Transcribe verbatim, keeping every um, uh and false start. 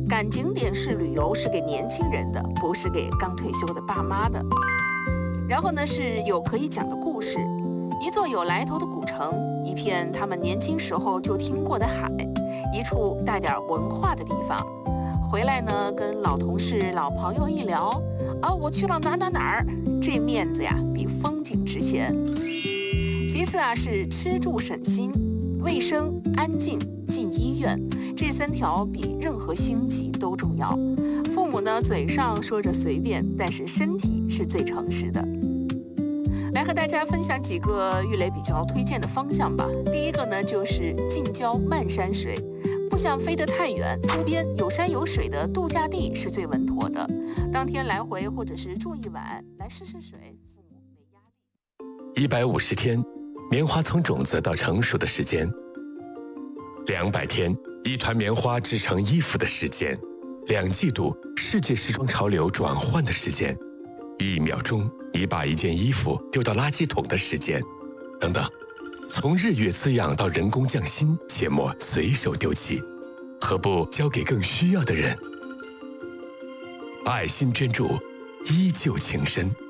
赶景点式旅游是给年轻人的，不是给刚退休的爸妈的。然后呢，是有可以讲的故事，一座有来头的古城，一片他们年轻时候就听过的海，一处带点文化的地方。回来呢，跟老同事、老朋友一聊，啊，我去了哪哪哪儿，这面子呀比风景值钱。其次啊，是吃住省心，卫生、安静、进医院，这三条比任何星级都重要。父母呢，嘴上说着随便，但是身体是最诚实的。来和大家分享几个郁垒比较推荐的方向吧。第一个呢，就是近郊漫山水，不想飞得太远，周边有山有水的度假地是最稳妥的。当天来回或者是住一晚，来试试水，父母没压力。 一百五十天，棉花从种子到成熟的时间；两百天，一团棉花织成衣服的时间；两季度，世界时装潮流转换的时间；一秒钟，你把一件衣服丢到垃圾桶的时间，等等。从日月滋养到人工匠心，切莫随手丢弃，何不交给更需要的人？爱心捐助，依旧情深。